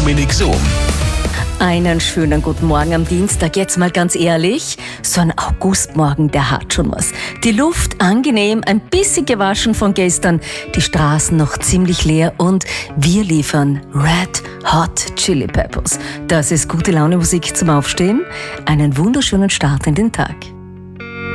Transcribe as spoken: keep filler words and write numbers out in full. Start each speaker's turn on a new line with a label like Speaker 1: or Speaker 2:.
Speaker 1: Dominik Sohm.
Speaker 2: Einen schönen guten Morgen am Dienstag. Jetzt mal ganz ehrlich, so ein Augustmorgen, der hat schon was. Die Luft angenehm, ein bisschen gewaschen von gestern, die Straßen noch ziemlich leer und wir liefern Red Hot Chili Peppers. Das ist gute Laune Musik zum Aufstehen. Einen wunderschönen Start in den Tag.